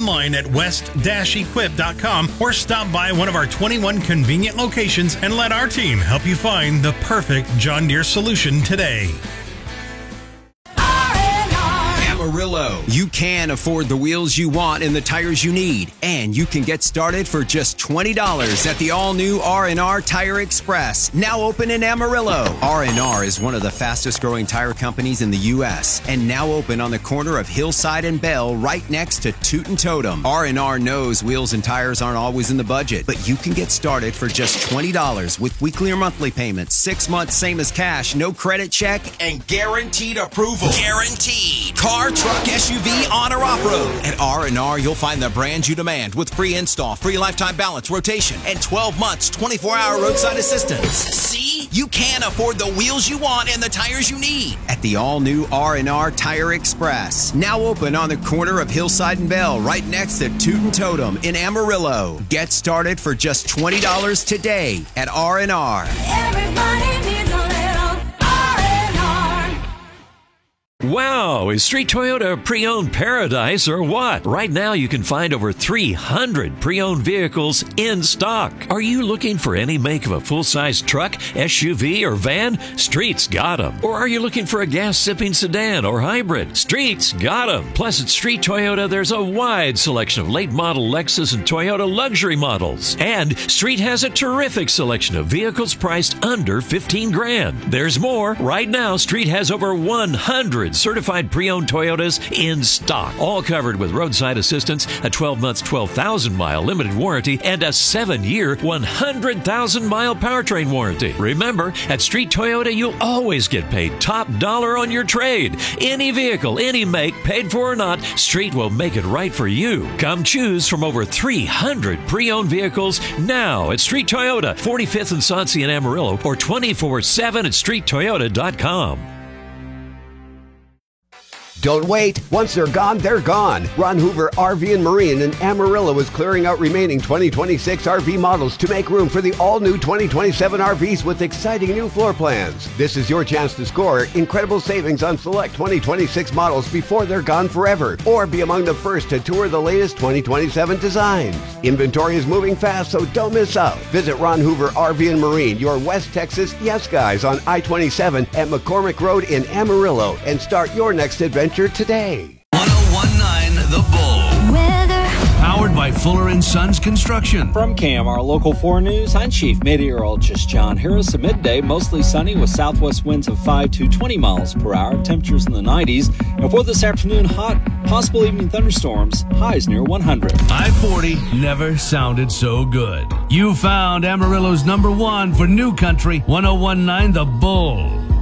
online at west-equip.com or stop by one of our 21 convenient locations and let our team help you find the perfect John Deere solution today. Amarillo. You can afford the wheels you want and the tires you need, and you can get started for just $20 at the all-new R&R Tire Express, now open in Amarillo. R&R is one of the fastest-growing tire companies in the U.S. and now open on the corner of Hillside and Bell, right next to Toot and Totem. R&R knows wheels and tires aren't always in the budget, but you can get started for just $20 with weekly or monthly payments, 6 months same as cash, no credit check, and guaranteed approval. Guaranteed. Car, truck, SUV, on or off-road. At R&R, you'll find the brands you demand with free install, free lifetime balance, rotation, and 12 months, 24-hour roadside assistance. See? You can afford the wheels you want and the tires you need at the all-new R&R Tire Express. Now open on the corner of Hillside and Bell, right next to Toot and Totem in Amarillo. Get started for just $20 today at R&R. Everybody needs a little R&R. Wow, is Street Toyota a pre-owned paradise or what? Right now you can find over 300 pre-owned vehicles in stock. Are you looking for any make of a full-size truck, SUV, or van? Street's got them. Or are you looking for a gas-sipping sedan or hybrid? Street's got them. Plus at Street Toyota there's a wide selection of late-model Lexus and Toyota luxury models. And Street has a terrific selection of vehicles priced under $15,000. There's more. Right now Street has over 100 certified pre-owned Toyotas in stock, all covered with roadside assistance, a 12-month, 12,000-mile limited warranty, and a 7-year, 100,000-mile powertrain warranty. Remember, at Street Toyota, you'll always get paid top dollar on your trade. Any vehicle, any make, paid for or not, Street will make it right for you. Come choose from over 300 pre-owned vehicles now at Street Toyota, 45th and Sauncey in Amarillo, or 24/7 at streettoyota.com. Don't wait. Once they're gone, they're gone. Ron Hoover RV and Marine in Amarillo is clearing out remaining 2026 RV models to make room for the all-new 2027 RVs with exciting new floor plans. This is your chance to score incredible savings on select 2026 models before they're gone forever, or be among the first to tour the latest 2027 designs. Inventory is moving fast, so don't miss out. Visit Ron Hoover RV and Marine, your West Texas yes guys on I-27 at McCormick Road in Amarillo, and start your next adventure today. 1019 The Bull. Weather. Powered by Fuller & Sons Construction. From KMR Local 4 News, I'm Chief Meteorologist John Harris. At midday, mostly sunny with southwest winds of 5 to 20 miles per hour, temperatures in the 90s. And for this afternoon, hot, possible evening thunderstorms, highs near 100. I-40 never sounded so good. You found Amarillo's #1 for New Country, 1019 The Bull.